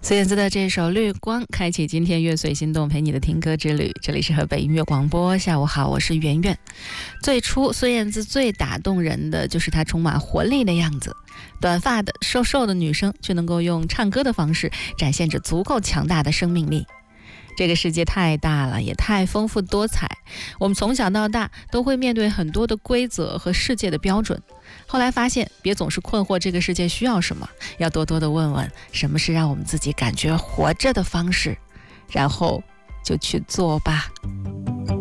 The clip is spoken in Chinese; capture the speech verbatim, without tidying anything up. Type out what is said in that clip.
孙燕姿的这首《绿光》开启今天乐随心动陪你的听歌之旅。这里是河北音乐广播，下午好，我是圆圆。最初孙燕姿最打动人的就是她充满活力的样子，短发的瘦瘦的女生却能够用唱歌的方式展现着足够强大的生命力。这个世界太大了，也太丰富多彩，我们从小到大都会面对很多的规则和世界的标准。后来发现，别总是困惑这个世界需要什么，要多多的问问什么是让我们自己感觉活着的方式，然后就去做吧。